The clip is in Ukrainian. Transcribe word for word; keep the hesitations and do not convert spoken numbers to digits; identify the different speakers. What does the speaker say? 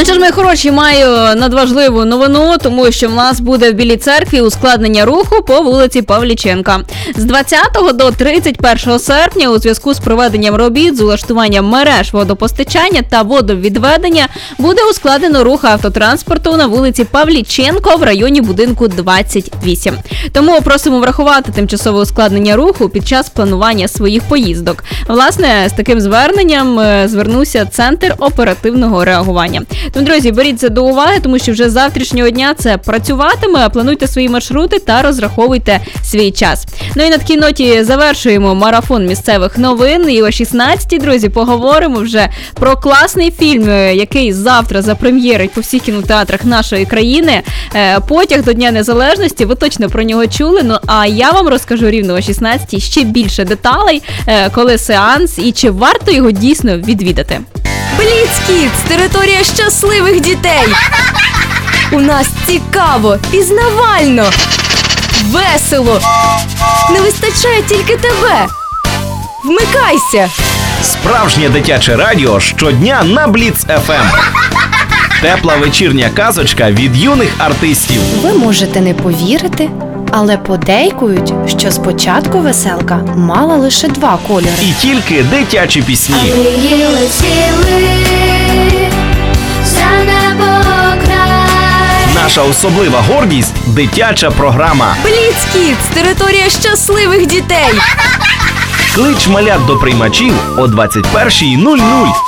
Speaker 1: Ну що ж, мої хороші, маю надважливу новину, тому що в нас буде в Білій Церкві ускладнення руху по вулиці Павліченка. З двадцятого до тридцять першого серпня у зв'язку з проведенням робіт з улаштуванням мереж водопостачання та водовідведення буде ускладнено рух автотранспорту на вулиці Павліченко в районі будинку двадцять вісім. Тому просимо врахувати тимчасове ускладнення руху під час планування своїх поїздок. Власне, з таким зверненням звернувся Центр оперативного реагування. Тому, друзі, беріть це до уваги, тому що вже з завтрашнього дня це працюватиме, плануйте свої маршрути та розраховуйте свій час. Ну і на такій ноті завершуємо марафон місцевих новин. І о шістнадцятій, друзі, поговоримо вже про класний фільм, який завтра запрем'єрить по всіх кінотеатрах нашої країни. «Потяг до Дня Незалежності». Ви точно про нього чули. Ну а я вам розкажу рівно о шістнадцятій ще більше деталей, коли сеанс і чи варто його дійсно відвідати.
Speaker 2: Бліц Кідс – територія щасливих дітей. У нас цікаво, пізнавально, весело. Не вистачає тільки тебе. Вмикайся.
Speaker 3: Справжнє дитяче радіо щодня на Бліц еф ем. Тепла вечірня казочка від юних артистів.
Speaker 4: Ви можете не повірити, але подейкують, що спочатку веселка мала лише два кольори.
Speaker 3: І тільки дитячі пісні.
Speaker 5: Летіли за небо край.
Speaker 3: Наша особлива гордість – дитяча програма.
Speaker 2: Бліц Кідс – територія щасливих дітей.
Speaker 3: Клич малят до приймачів о двадцять першій нуль нуль.